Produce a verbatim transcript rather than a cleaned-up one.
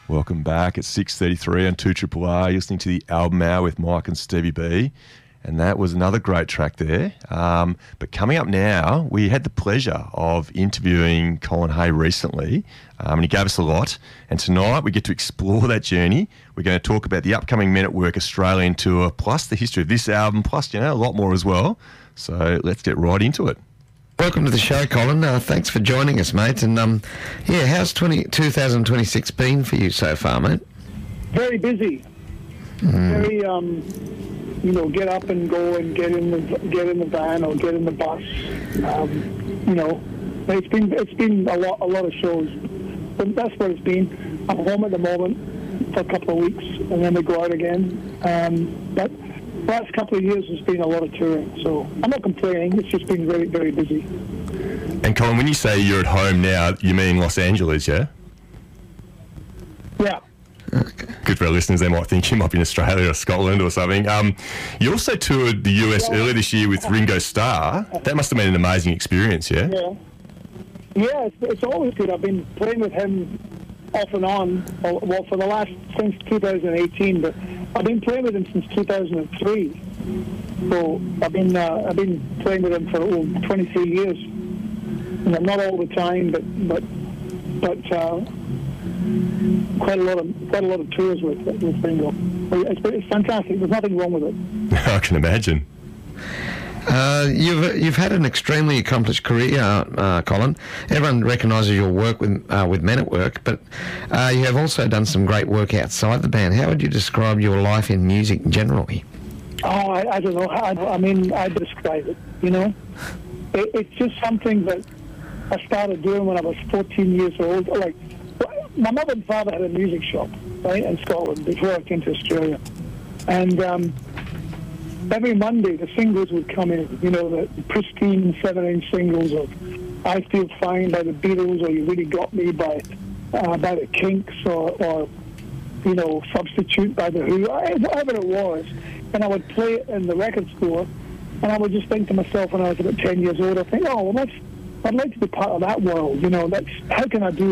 Welcome back. It's six thirty-three on two R R R. You're listening to the Album Hour with Mike and Stevie B. And that was another great track there. Um, but coming up now, we had the pleasure of interviewing Colin Hay recently, um, and he gave us a lot. And tonight we get to explore that journey. We're going to talk about the upcoming Men at Work Australian tour, plus the history of this album, plus, you know, a lot more as well. So let's get right into it. Welcome to the show, Colin. Uh, thanks for joining us, mate. And um, yeah, how's twenty, twenty twenty-six been for you so far, mate? Very busy. Mm. Very, um, you know, get up and go and get in the get in the van or get in the bus. Um, you know, it's been it's been a lot a lot of shows. But that's what it's been. I'm home at the moment for a couple of weeks, and then we go out again. Um, but the last couple of years has been a lot of touring, so I'm not complaining. It's just been very, very busy. And Colin, when you say you're at home now, you mean Los Angeles, yeah? Yeah. Okay. Good for our listeners. They might think you might be in Australia or Scotland or something. Um, you also toured the U S yeah. earlier this year with Ringo Starr. That must have been an amazing experience, yeah? Yeah. Yeah, it's, it's always good. I've been playing with him off and on, well, for the last, since two thousand eighteen, but I've been playing with him since two thousand three. So I've been uh, I've been playing with him for oh, twenty-three years. You know, not all the time, but but but uh, quite a lot of quite a lot of tours with with Ringo. It's, it's fantastic. There's nothing wrong with it. I can imagine. Uh, you've you've had an extremely accomplished career, uh, Colin. Everyone recognises your work with uh, with Men at Work, but uh, you have also done some great work outside the band. How would you describe your life in music generally? Oh, I, I don't know. I, I mean, I'd describe it. You know, it, it's just something that I started doing when I was fourteen years old. Like, my mother and father had a music shop, right, in Scotland before I came to Australia, and um, every Monday the singles would come in, you know, the pristine seven-inch singles of I Feel Fine by the Beatles, or You Really Got Me by uh, by the Kinks, or, or, you know, Substitute by the Who, whatever it was. And I would play it in the record store, and I would just think to myself when I was about ten years old, I think, oh, well, that's, I'd like to be part of that world, you know, that's, how can I do